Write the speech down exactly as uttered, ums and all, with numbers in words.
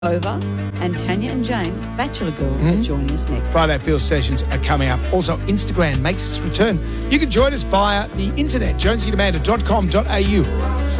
over, and Tanya and James, Bachelor Girl, Mm-hmm. are joining us next. Friday Field sessions are coming up. Also, Instagram makes its return. You can join us via the internet, jonesy demander dot com dot a u.